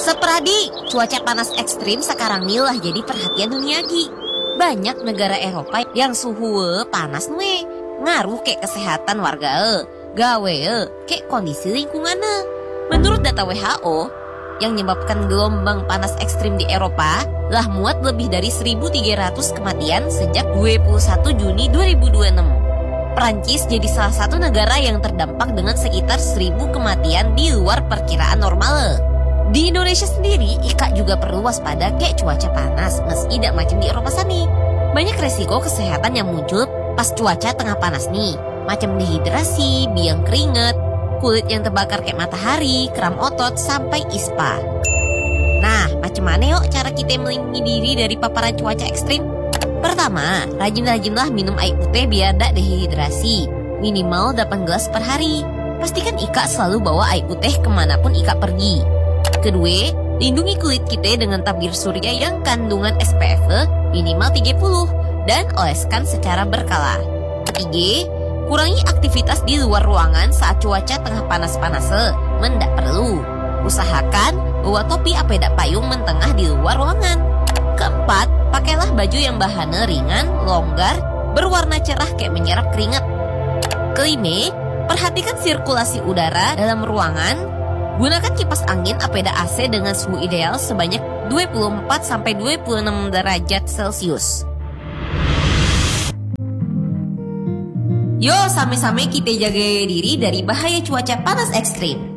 Sepradi, cuaca panas ekstrim sekarang nih lah jadi perhatian dunia Gi. Banyak negara Eropa yang suhu panas nue, ngaruh ke kesehatan warga gawe ke kondisi lingkungan. Menurut data WHO, yang menyebabkan gelombang panas ekstrim di Eropa lah muat lebih dari 1.300 kematian sejak 21 Juni 2026. Perancis jadi salah satu negara yang terdampak dengan sekitar 1.000 kematian di luar perkiraan normal. Di Indonesia sendiri, IKA juga perlu waspada kayak cuaca panas meski tidak macam di Eropa sana. Banyak resiko kesehatan yang muncul pas cuaca tengah panas nih, macam dehidrasi, biang keringat, kulit yang terbakar kayak matahari, kram otot, sampai ispa. Nah, macam mana yuk cara kita melindungi diri dari paparan cuaca ekstrim? Pertama, rajin-rajinlah minum air putih biar tidak dehidrasi, minimal 8 gelas per hari. Pastikan IKA selalu bawa air putih kemanapun IKA pergi. Kedua, lindungi kulit kita dengan tabir surya yang kandungan SPF minimal 30 dan oleskan secara berkala. Ketiga, kurangi aktivitas di luar ruangan saat cuaca tengah panas-panas, mendak perlu. Usahakan bawa topi apeda payung mentengah di luar ruangan. Keempat, pakailah baju yang bahannya ringan, longgar, berwarna cerah kayak menyerap keringat. Kelima, perhatikan sirkulasi udara dalam ruangan. Gunakan kipas angin apeda AC dengan suhu ideal sebanyak 24-26 derajat Celcius. Yo, sama-sama kita jaga diri dari bahaya cuaca panas ekstrim.